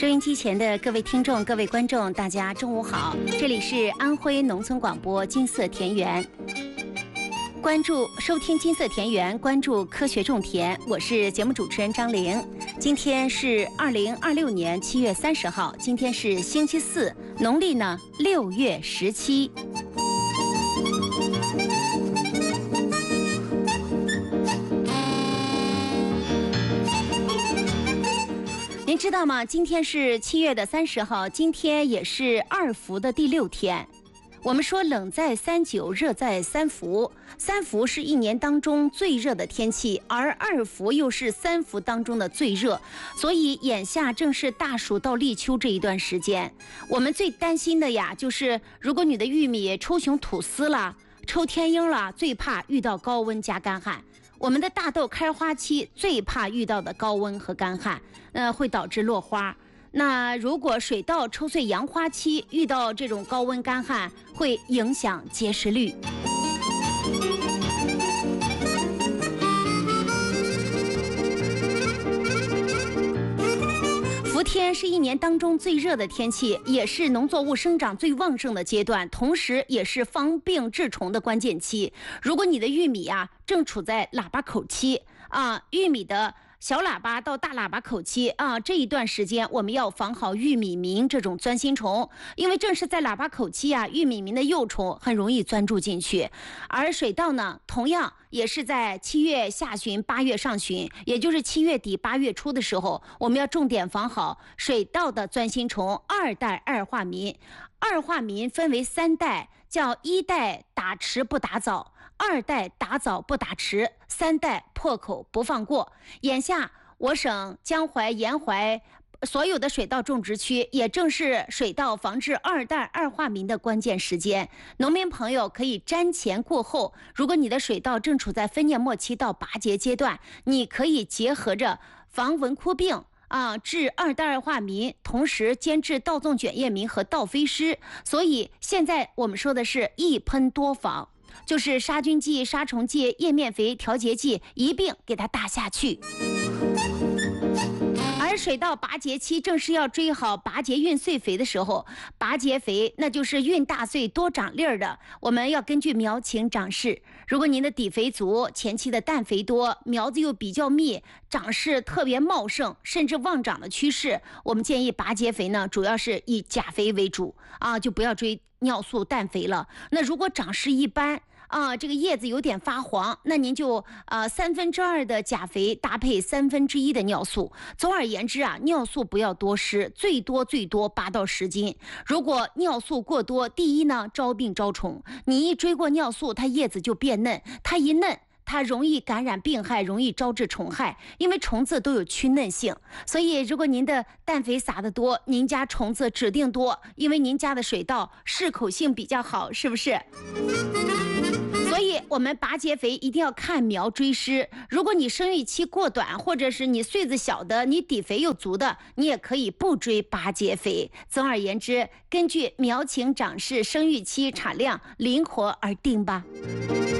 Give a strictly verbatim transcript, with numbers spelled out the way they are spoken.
收音机前的各位听众、各位观众，大家中午好！这里是安徽农村广播金色田园，关注收听金色田园，关注科学种田。我是节目主持人张玲。今天是二零二六年七月三十号，今天是星期四，农历呢六月十七。您知道吗？今天是七月的三十号，今天也是二伏的第六天。我们说冷在三九，热在三伏。三伏是一年当中最热的天气，而二伏又是三伏当中的最热。所以眼下正是大暑到立秋这一段时间，我们最担心的呀，就是如果你的玉米抽熊吐丝了、抽天鹰了，最怕遇到高温加干旱。我们的大豆开花期最怕遇到的高温和干旱，呃，会导致落花。那如果水稻抽穗扬花期遇到这种高温干旱，会影响结实率。伏天是一年当中最热的天气，也是农作物生长最旺盛的阶段，同时也是防病治虫的关键期。如果你的玉米啊正处在喇叭口期啊，玉米的小喇叭到大喇叭口期啊，这一段时间我们要防好玉米螟这种钻心虫，因为正是在喇叭口期啊，玉米螟的幼虫很容易钻住进去。而水稻呢，同样也是在七月下旬、八月上旬，也就是七月底、八月初的时候，我们要重点防好水稻的钻心虫二代二化螟。二化螟分为三代，叫一代打迟不打早，二代打早不打迟，三代破口不放过。眼下我省江淮、沿淮所有的水稻种植区，也正是水稻防治二代二化螟的关键时间。农民朋友可以瞻前顾后，如果你的水稻正处在分蘖末期到拔节阶段，你可以结合着防蚊枯病啊，治二代二化螟，同时兼治稻纵卷叶螟和稻飞虱。所以现在我们说的是一喷多防，就是杀菌剂、杀虫剂、叶面肥、调节剂一并给它打下去。而水稻拔节期正是要追好拔节运穗肥的时候，拔节肥那就是运大穗多长粒儿的，我们要根据苗情长势。如果您的底肥足，前期的氮肥多，苗子又比较密，长势特别茂盛，甚至旺长的趋势，我们建议拔节肥呢，主要是以钾肥为主啊，就不要追尿素氮肥了。那如果长势一般啊，这个叶子有点发黄，那您就呃三分之二的钾肥搭配三分之一的尿素。总而言之啊，尿素不要多施，最多最多八到十斤。如果尿素过多，第一呢招病招虫，你一追过尿素，它叶子就变嫩，它一嫩，它容易感染病害，容易招致虫害，因为虫子都有趋嫩性。所以如果您的氮肥撒得多，您家虫子指定多，因为您家的水稻适口性比较好，是不是？所以我们拔节肥一定要看苗追施。如果你生育期过短，或者是你穗子小的，你底肥又足的，你也可以不追拔节肥。总而言之，根据苗情长势、生育期、产量灵活而定吧。